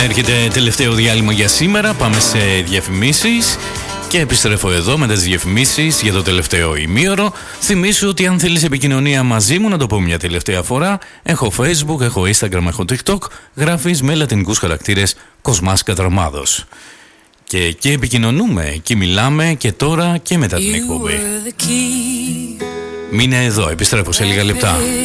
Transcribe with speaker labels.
Speaker 1: Έρχεται τελευταίο διάλειμμα για σήμερα. Πάμε σε διαφημίσεις και επιστρέφω εδώ με τις διαφημίσεις για το τελευταίο ημίωρο. Θυμήσου ότι αν θέλεις επικοινωνία μαζί μου, να το πω μια τελευταία φορά, έχω Facebook, έχω Instagram, έχω TikTok. Γράφεις με λατινικούς χαρακτήρες Κοσμάς Κατραμάδος. Και εκεί επικοινωνούμε, εκεί μιλάμε και τώρα και μετά την εκπομπή. Μείνε εδώ, επιστρέφω σε λίγα λεπτά.